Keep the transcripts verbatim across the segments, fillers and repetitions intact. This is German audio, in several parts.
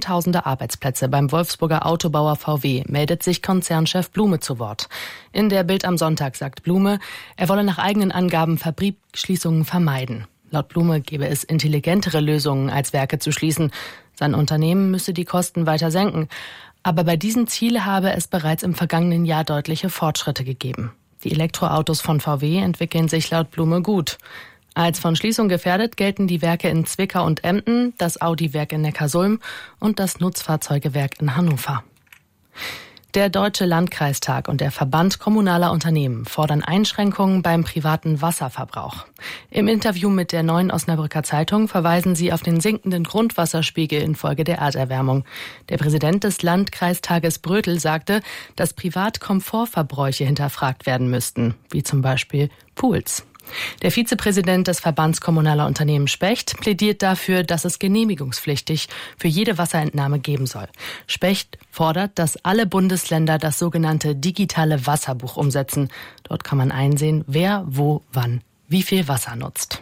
Zehntausende Arbeitsplätze beim Wolfsburger Autobauer V W, meldet sich Konzernchef Blume zu Wort. In der Bild am Sonntag sagt Blume, er wolle nach eigenen Angaben Fabrikschließungen vermeiden. Laut Blume gäbe es intelligentere Lösungen, als Werke zu schließen. Sein Unternehmen müsse die Kosten weiter senken. Aber bei diesem Ziel habe es bereits im vergangenen Jahr deutliche Fortschritte gegeben. Die Elektroautos von V W entwickeln sich laut Blume gut. Als von Schließung gefährdet gelten die Werke in Zwickau und Emden, das Audi-Werk in Neckarsulm und das Nutzfahrzeugewerk in Hannover. Der Deutsche Landkreistag und der Verband kommunaler Unternehmen fordern Einschränkungen beim privaten Wasserverbrauch. Im Interview mit der Neuen Osnabrücker Zeitung verweisen sie auf den sinkenden Grundwasserspiegel infolge der Erderwärmung. Der Präsident des Landkreistages Brötel sagte, dass Privatkomfortverbräuche hinterfragt werden müssten, wie zum Beispiel Pools. Der Vizepräsident des Verbands kommunaler Unternehmen Specht plädiert dafür, dass es genehmigungspflichtig für jede Wasserentnahme geben soll. Specht fordert, dass alle Bundesländer das sogenannte digitale Wasserbuch umsetzen. Dort kann man einsehen, wer, wo, wann, wie viel Wasser nutzt.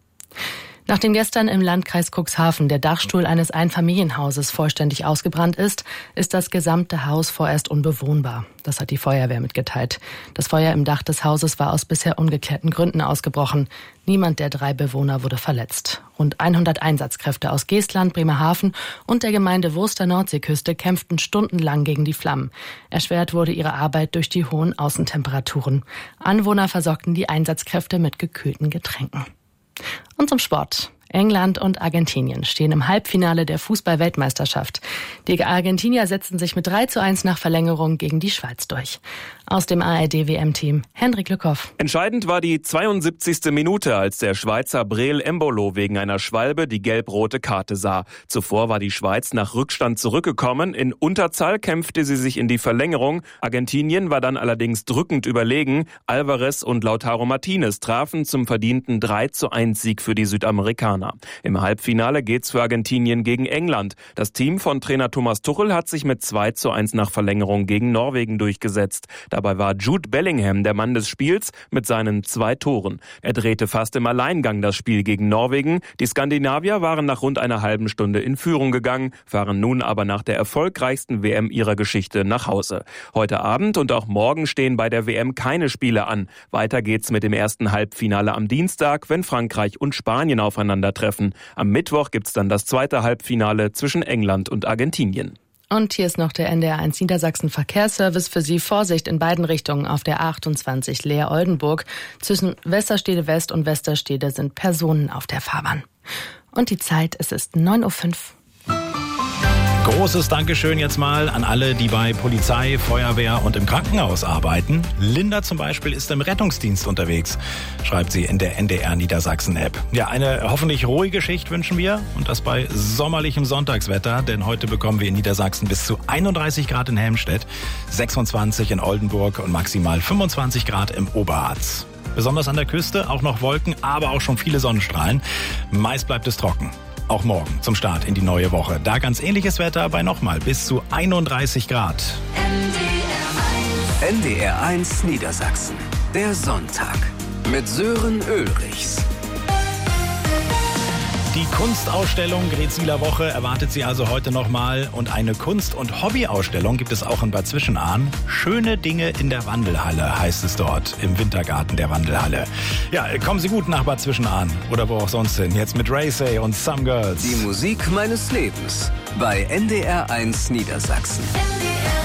Nachdem gestern im Landkreis Cuxhaven der Dachstuhl eines Einfamilienhauses vollständig ausgebrannt ist, ist das gesamte Haus vorerst unbewohnbar. Das hat die Feuerwehr mitgeteilt. Das Feuer im Dach des Hauses war aus bisher ungeklärten Gründen ausgebrochen. Niemand der drei Bewohner wurde verletzt. Rund hundert Einsatzkräfte aus Geestland, Bremerhaven und der Gemeinde Wurst der Nordseeküste kämpften stundenlang gegen die Flammen. Erschwert wurde ihre Arbeit durch die hohen Außentemperaturen. Anwohner versorgten die Einsatzkräfte mit gekühlten Getränken. Und zum Sport. England und Argentinien stehen im Halbfinale der Fußball-Weltmeisterschaft. Die Argentinier setzten sich mit drei zu eins nach Verlängerung gegen die Schweiz durch. Aus dem A R D-W M-Team, Hendrik Lückhoff. Entscheidend war die zweiundsiebzigste Minute, als der Schweizer Breel Embolo wegen einer Schwalbe die gelb-rote Karte sah. Zuvor war die Schweiz nach Rückstand zurückgekommen. In Unterzahl kämpfte sie sich in die Verlängerung. Argentinien war dann allerdings drückend überlegen. Alvarez und Lautaro Martinez trafen zum verdienten drei zu eins Sieg für die Südamerikaner. Im Halbfinale geht's für Argentinien gegen England. Das Team von Trainer Thomas Tuchel hat sich mit zwei zu eins nach Verlängerung gegen Norwegen durchgesetzt. Dabei war Jude Bellingham der Mann des Spiels mit seinen zwei Toren. Er drehte fast im Alleingang das Spiel gegen Norwegen. Die Skandinavier waren nach rund einer halben Stunde in Führung gegangen, fahren nun aber nach der erfolgreichsten W M ihrer Geschichte nach Hause. Heute Abend und auch morgen stehen bei der W M keine Spiele an. Weiter geht's mit dem ersten Halbfinale am Dienstag, wenn Frankreich und Spanien aufeinandertreffen. Am Mittwoch gibt's dann das zweite Halbfinale zwischen England und Argentinien. Und hier ist noch der N D R eins Niedersachsen Verkehrsservice für Sie. Vorsicht in beiden Richtungen auf der achtundzwanzig Leer-Oldenburg. Zwischen Westerstede West und Westerstede sind Personen auf der Fahrbahn. Und die Zeit, es ist neun Uhr fünf. Großes Dankeschön jetzt mal an alle, die bei Polizei, Feuerwehr und im Krankenhaus arbeiten. Linda zum Beispiel ist im Rettungsdienst unterwegs, schreibt sie in der N D R Niedersachsen-App. Ja, eine hoffentlich ruhige Schicht wünschen wir und das bei sommerlichem Sonntagswetter, denn heute bekommen wir in Niedersachsen bis zu einunddreißig Grad in Helmstedt, sechsundzwanzig in Oldenburg und maximal fünfundzwanzig Grad im Oberharz. Besonders an der Küste auch noch Wolken, aber auch schon viele Sonnenstrahlen. Meist bleibt es trocken. Auch morgen zum Start in die neue Woche. Da ganz ähnliches Wetter bei nochmal bis zu einunddreißig Grad. N D R eins Niedersachsen. Der Sonntag mit Sören Ulrichs. Die Kunstausstellung Grezieler Woche erwartet Sie also heute nochmal. Und eine Kunst- und Hobbyausstellung gibt es auch in Bad Zwischenahn. Schöne Dinge in der Wandelhalle heißt es dort, im Wintergarten der Wandelhalle. Ja, kommen Sie gut nach Bad Zwischenahn oder wo auch sonst hin. Jetzt mit Ray Say und Some Girls. Die Musik meines Lebens bei N D R eins Niedersachsen. N D R